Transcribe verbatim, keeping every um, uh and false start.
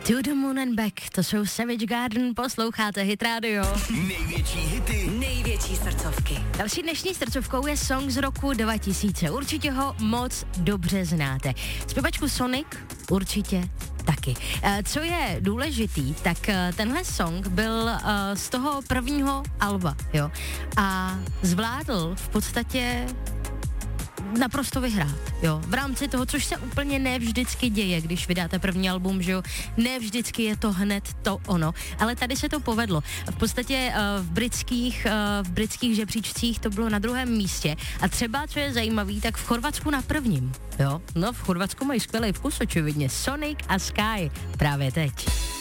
To the Moon and Back, to jsou Savage Garden, posloucháte Hit Radio. Největší hity, největší srdcovky. Další dnešní srdcovkou je song z roku dva tisíce. Určitě ho moc dobře znáte. Zpěvačku Sonic určitě taky. Co je důležitý, tak tenhle song byl z toho prvního alba, jo. A zvládl v podstatě naprosto vyhrát, jo. V rámci toho, což se úplně nevždycky děje, když vydáte první album, že jo. Ne vždycky je to hned to ono, ale tady se to povedlo. V podstatě uh, v britských uh, v britských žebříčcích to bylo na druhém místě a třeba, co je zajímavý, tak v Chorvatsku na prvním, jo. No, v Chorvatsku mají skvělý vkus, očividně. Sonic a Sky právě teď.